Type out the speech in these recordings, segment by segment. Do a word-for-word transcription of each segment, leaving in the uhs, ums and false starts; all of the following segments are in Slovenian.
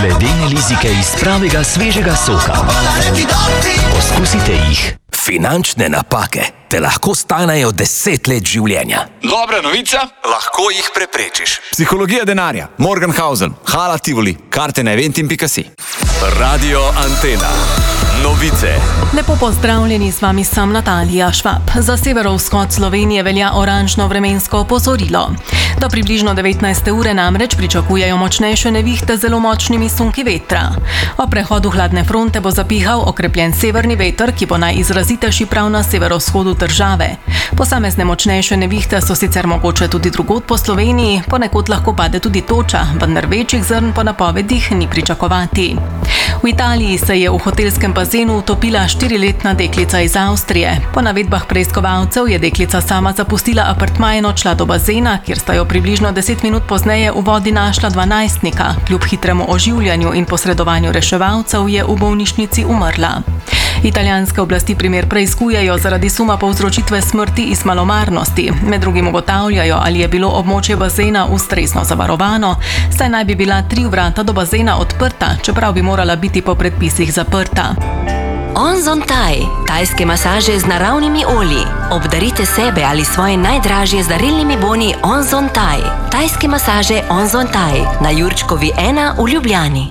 Ledene lizike iz pravega svežega soka. Poskusite jih. Finančne napake te lahko stanejo deset let življenja. Dobra novica? Lahko jih preprečiš. Psihologija denarja. Morgenhausen, Hala Tivoli, karte na eventim pika si. Radio Antena. Novice. Lepo pozdravljeni, z vami sem Natalija Švab. Za severovzhod Slovenije velja oranžno vremensko opozorilo. Do približno devetnajste ure namreč pričakujejo močnejše nevihte z zelo močnimi sunki vetra. O prehodu hladne fronte bo zapihal okrepljen severni veter, ki bo najizrazitejši prav na severovzhodu države. Posamezne močnejše nevihte so sicer mogoče tudi drugod po Sloveniji, ponekod lahko pade tudi toča, vendar večjih zrn po napovedih ni pričakovati. V Italiji se je v hotelskem bazenu utopila štiriletna deklica iz Avstrije. Po navedbah preiskovalcev je deklica sama zapustila apartma in odšla do bazena, kjer sta jo približno deset minut pozneje v vodi našla dva najstnika. Kljub hitremu oživljanju in posredovanju reševalcev je v bolnišnici umrla. Italijanske oblasti primer preiskujejo zaradi suma povzročitve smrti iz malomarnosti. Med drugim ugotavljajo, ali je bilo območje bazena ustrezno zavarovano, saj naj bi bila tri vrata do bazena odprta, čeprav bi morala biti po predpisih zaprta. Onzon Thai, tajske masaže z naravnimi olji. Obdarite sebe ali svoje najdražje z darilnimi boni Onzon Thai. Tajske masaže Onzon Thai na Jurčkovi ena v Ljubljani.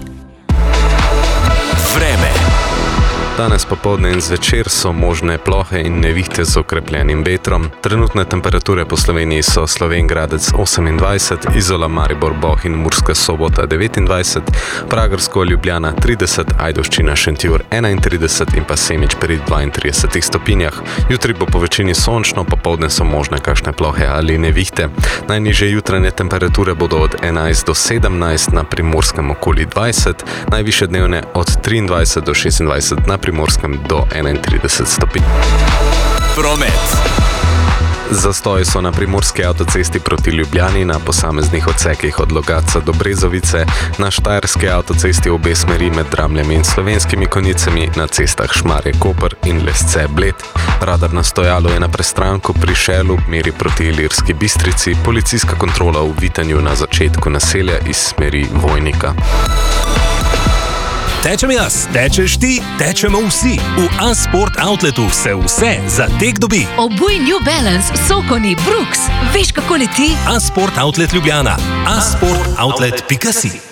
Vreme. Danes popoldne in zvečer so možne plohe in nevihte z okrepljenim vetrom. Trenutne temperature po Sloveniji so Slovenj Gradec osemindvajset, Izola, Maribor, Bohinj, Murska Sobota devetindvajset, Pragersko, Ljubljana trideset, Ajdovščina, Šentjur enaintrideset in pa Semič pri dvaintridesetih stopinjah. Jutri bo po večini sončno, popoldne so možne kakšne plohe ali nevihte. Najnižje jutranje temperature bodo od enajst do sedemnajst, na Primorskem okoli dvajset, najvišje dnevne od triindvajset do šestindvajset, na Primorskem do enaintrideset stopinj. Promet. Zastoji so na primorski avtocesti proti Ljubljani na posameznih odsekih od Logatca do Brezovice, na štajerski avtocesti v obe smeri med Dramljami in Slovenskimi Konjicami, na cestah Šmarje-Koper in Lesce-Bled. Radar na stojalu je na prestranku pri Šelu, meri proti Ilirski Bistrici, policijska kontrola v Vitanju na začetku naselja iz smeri Vojnika. Tečem jaz, tečeš ti, tečemo vsi. V A-Sport Outletu se vse za tek dobi. Obuj New Balance, Sokoni, Brooks. Veš, kako leti? A-Sport Outlet Ljubljana. a sport outlet pika si.